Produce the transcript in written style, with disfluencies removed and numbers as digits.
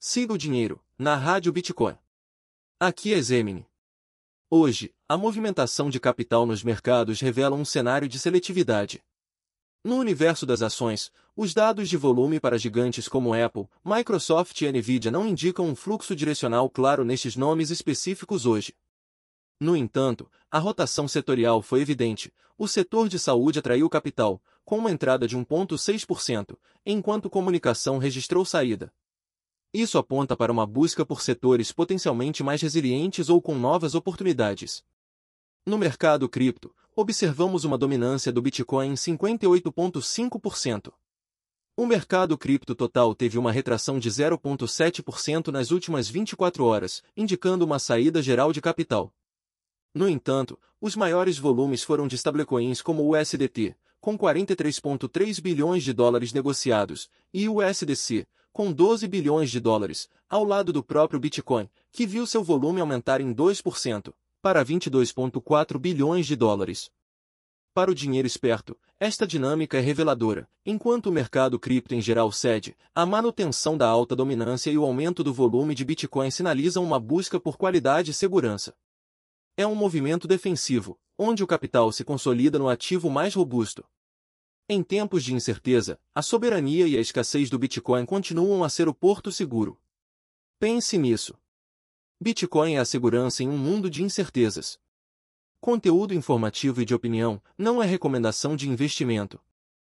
Siga o dinheiro, na Rádio Bitcoin. Aqui é Zemini. Hoje, a movimentação de capital nos mercados revela um cenário de seletividade. No universo das ações, os dados de volume para gigantes como Apple, Microsoft e Nvidia não indicam um fluxo direcional claro nestes nomes específicos hoje. No entanto, a rotação setorial foi evidente. O setor de saúde atraiu capital, com uma entrada de 1,6%, enquanto comunicação registrou saída. Isso aponta para uma busca por setores potencialmente mais resilientes ou com novas oportunidades. No mercado cripto, observamos uma dominância do Bitcoin em 58,5%. O mercado cripto total teve uma retração de 0,7% nas últimas 24 horas, indicando uma saída geral de capital. No entanto, os maiores volumes foram de stablecoins como o USDT, com 43,3 bilhões de dólares negociados, e o USDC, com 12 bilhões de dólares, ao lado do próprio Bitcoin, que viu seu volume aumentar em 2%, para 22,4 bilhões de dólares. Para o dinheiro esperto, esta dinâmica é reveladora. Enquanto o mercado cripto em geral cede, a manutenção da alta dominância e o aumento do volume de Bitcoin sinalizam uma busca por qualidade e segurança. É um movimento defensivo, onde o capital se consolida no ativo mais robusto. Em tempos de incerteza, a soberania e a escassez do Bitcoin continuam a ser o porto seguro. Pense nisso. Bitcoin é a segurança em um mundo de incertezas. Conteúdo informativo e de opinião, não é recomendação de investimento.